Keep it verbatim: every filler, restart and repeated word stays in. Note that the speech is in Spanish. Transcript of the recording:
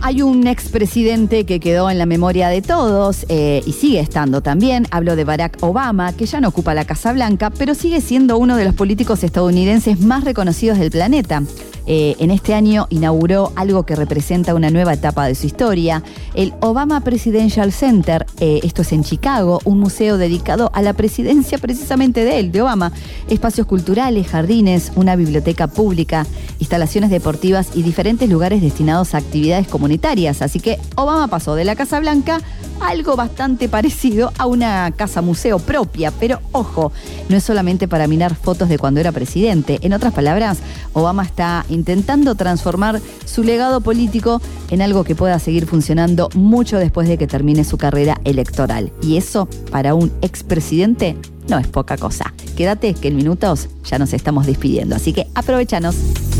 hay un expresidente que quedó en la memoria de todos eh, y sigue estando también. Hablo de Barack Obama, que ya no ocupa la Casa Blanca, pero sigue siendo uno de los políticos estadounidenses más reconocidos del planeta. Eh, en este año inauguró algo que representa una nueva etapa de su historia, el Obama Presidential Center. Eh, esto es en Chicago, un museo dedicado a la presidencia precisamente de él, de Obama. Espacios culturales, jardines, una biblioteca pública, instalaciones deportivas y diferentes lugares destinados a actividades comunitarias. Así que Obama pasó de la Casa Blanca a algo bastante parecido a una casa museo propia. Pero ojo, no es solamente para mirar fotos de cuando era presidente. En otras palabras, Obama está intentando transformar su legado político en algo que pueda seguir funcionando mucho después de que termine su carrera electoral. Y eso, para un expresidente, no es poca cosa. Quédate que en minutos ya nos estamos despidiendo, así que aprovechanos.